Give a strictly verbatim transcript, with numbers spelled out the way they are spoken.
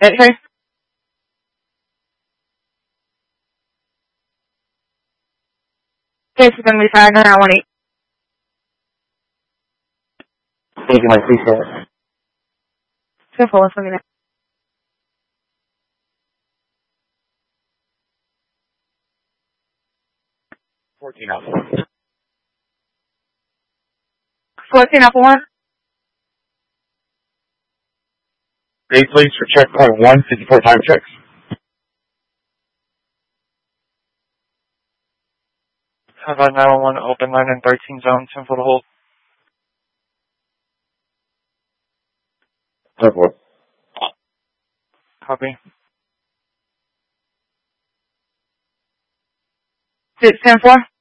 Okay. Case is going to be five nine one eight. Thank you, my appreciate it. ten four, one seven nine. fourteen Alpha one. fourteen Alpha one. Great, please, for checkpoint one, fifty-four time checks. How about nine one one, open line and thirteen zone, ten four to hold. ten four. Copy. Six ten four.